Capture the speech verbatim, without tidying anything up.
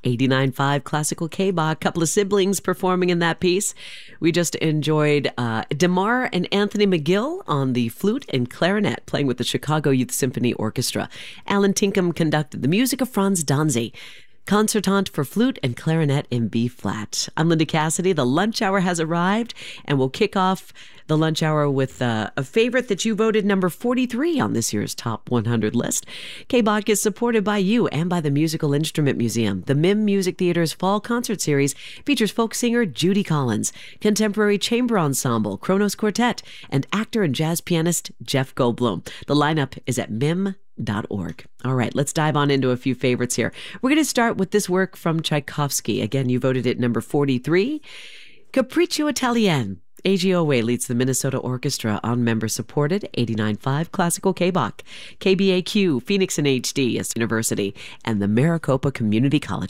eighty-nine point five Classical K-Bach, a couple of siblings performing in that piece. We just enjoyed uh, DeMar and Anthony McGill on the flute and clarinet, playing with the Chicago Youth Symphony Orchestra. Alan Tinkham conducted the music of Franz Danzi. Concertant for flute and clarinet in B-flat. I'm Linda Cassidy. The lunch hour has arrived, and we'll kick off the lunch hour with uh, a favorite that you voted number forty-three on this year's Top one hundred list. K-Bach is supported by you and by the Musical Instrument Museum. The M I M Music Theater's Fall Concert Series features folk singer Judy Collins, contemporary chamber ensemble Kronos Quartet, and actor and jazz pianist Jeff Goldblum. The lineup is at M I M dot org. All right, let's dive on into a few favorites here. We're going to start with this work from Tchaikovsky. Again, you voted it number forty-three. Capriccio Italien. A G Owe leads the Minnesota Orchestra on member-supported eighty-nine point five Classical K-Bach. K B A Q, Phoenix in H D, University, and the Maricopa Community College.